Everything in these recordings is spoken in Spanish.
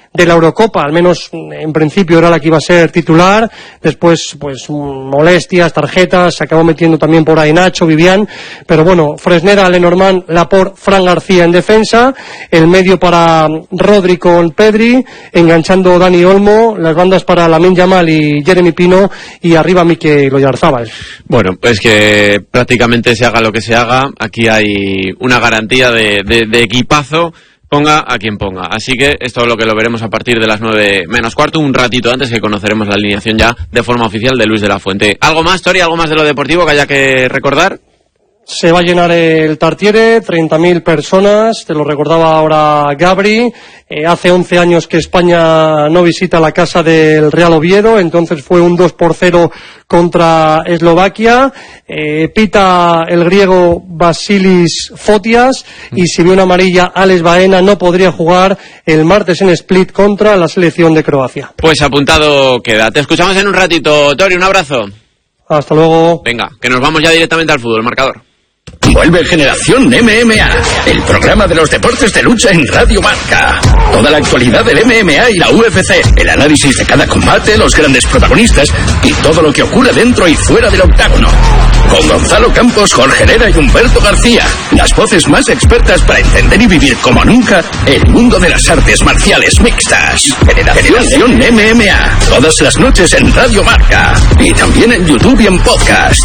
de la Eurocopa, al menos en principio era la que iba a ser titular, después pues molestias, tarjetas, se acabó metiendo también por ahí Nacho, Vivian, pero bueno, Fresneda, Lenormand, Laporte, Fran García en defensa, el medio para Rodri con Pedri, enganchando Dani Olmo, las bandas para Lamine Yamal y Jeremy Pino, y arriba Mikel Oyarzabal. Bueno, pues que prácticamente se haga lo que se haga, aquí hay una garantía de equipazo, ponga a quien ponga. Así que esto es lo que lo veremos a partir de las 9 menos cuarto, un ratito antes, que conoceremos la alineación ya de forma oficial de Luis de la Fuente. ¿Algo más, Tori? ¿Algo más de lo deportivo que haya que recordar? Se va a llenar el Tartiere, 30.000 personas, te lo recordaba ahora Gabri. Hace 11 años que España no visita la casa del Real Oviedo, entonces fue un 2-0 contra Eslovaquia. Pita el griego Vasilis Fotias, y si vio una amarilla Alex Baena, no podría jugar el martes en Split contra la selección de Croacia. Pues apuntado queda. Te escuchamos en un ratito, Tori, un abrazo. Hasta luego. Venga, que nos vamos ya directamente al fútbol, marcador. Vuelve Generación MMA, el programa de los deportes de lucha en Radio Marca. Toda la actualidad del MMA y la UFC, el análisis de cada combate, los grandes protagonistas y todo lo que ocurre dentro y fuera del octágono. Con Gonzalo Campos, Jorge Herrera y Humberto García, las voces más expertas para entender y vivir como nunca el mundo de las artes marciales mixtas. Generación MMA, todas las noches en Radio Marca y también en YouTube y en podcast.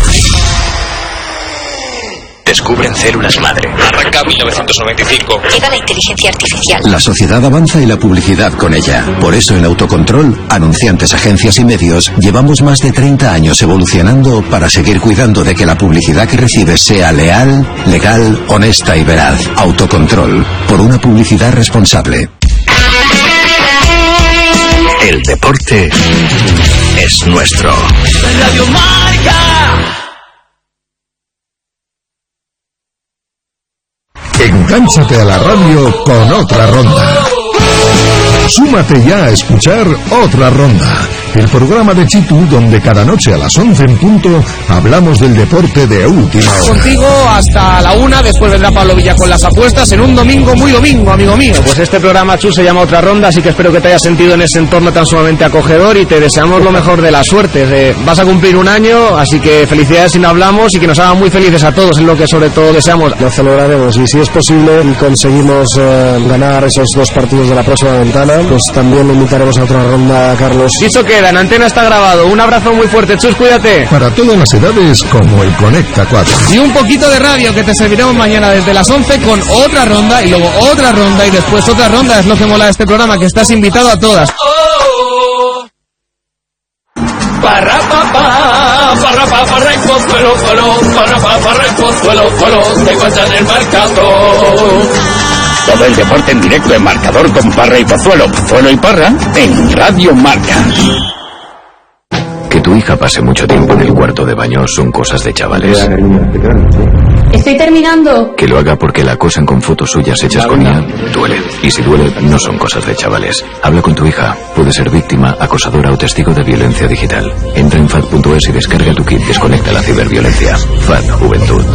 Descubren células madre. Arranca 1995. Llega la inteligencia artificial. La sociedad avanza y la publicidad con ella. Por eso en Autocontrol, anunciantes, agencias y medios, llevamos más de 30 años evolucionando para seguir cuidando de que la publicidad que recibes sea leal, legal, honesta y veraz. Autocontrol, por una publicidad responsable. El deporte es nuestro. Radio Marca. Engánchate a la radio con Otra Ronda. Súmate ya a escuchar Otra Ronda, el programa de Chitu donde cada noche a las 11 en punto hablamos del deporte de última hora. Contigo hasta la 1, después vendrá Pablo Villa con las apuestas en un domingo muy domingo, amigo mío. Pues este programa, Chu, se llama Otra Ronda, así que espero que te hayas sentido en ese entorno tan sumamente acogedor y te deseamos lo mejor de la suerte. Vas a cumplir un año, así que felicidades si no hablamos y que nos hagan muy felices a todos, es lo que sobre todo deseamos. Lo celebraremos y si es posible y conseguimos ganar esos 2 partidos de la próxima ventana, pues también invitaremos a Otra Ronda, Carlos. Dicho queda, en antena está grabado. Un abrazo muy fuerte, Chus, cuídate. Para todas las edades, como el Conecta 4. Y un poquito de radio que te serviremos mañana desde las 11 con Otra Ronda y luego Otra Ronda y después Otra Ronda. Es lo que mola de este programa, que estás invitado a todas. Te cuentan el marcador. Todo el deporte en directo en Marcador con Parra y Pozuelo. Pozuelo y Parra en Radio Marca. Que tu hija pase mucho tiempo en el cuarto de baño son cosas de chavales. Estoy terminando. Que lo haga porque la acosan con fotos suyas hechas con ella, duele. Y si duele, no son cosas de chavales. Habla con tu hija. Puede ser víctima, acosadora o testigo de violencia digital. Entra en FAD.es y descarga tu kit Desconecta la ciberviolencia. FAD Juventud.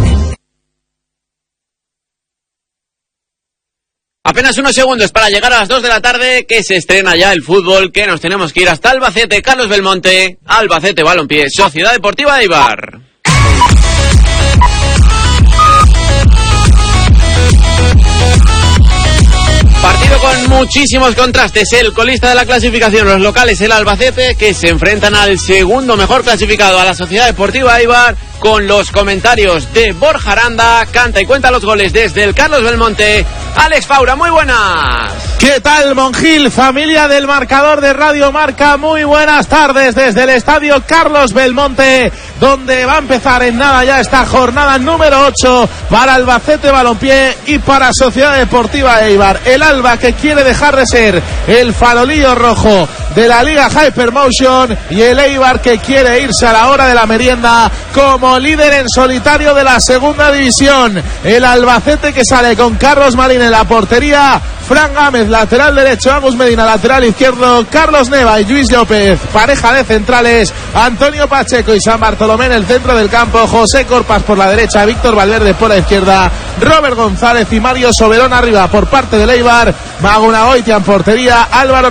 Apenas unos segundos para llegar a las 2 de la tarde, que se estrena ya el fútbol, que nos tenemos que ir hasta Albacete. Carlos Belmonte, Albacete Balompié, Sociedad Deportiva de Eibar. Partido con muchísimos contrastes. El colista de la clasificación, los locales, el Albacete, que se enfrentan al segundo mejor clasificado, a la Sociedad Deportiva Eibar, con los comentarios de Borja Aranda. Canta y cuenta los goles desde el Carlos Belmonte, Alex Faura. Muy buenas. ¿Qué tal, Monjil? Familia del marcador de Radio Marca, muy buenas tardes desde el estadio Carlos Belmonte, donde va a empezar en nada ya esta jornada número 8 para Albacete Balompié y para Sociedad Deportiva Eibar. El Alba, que quiere dejar de ser el farolillo rojo de la Liga Hypermotion, y el Eibar, que quiere irse a la hora de la merienda como líder en solitario de la segunda división. El Albacete, que sale con Carlos Marín en la portería, Fran Gámez lateral derecho, Agus Medina lateral izquierdo, Carlos Neva y Luis López pareja de centrales, Antonio Pacheco y San Bartolomé en el centro del campo, José Corpas por la derecha, Víctor Valverde por la izquierda, Robert González y Mario Soberón arriba por parte del Eibar, Maguna Goitia en portería, Álvaro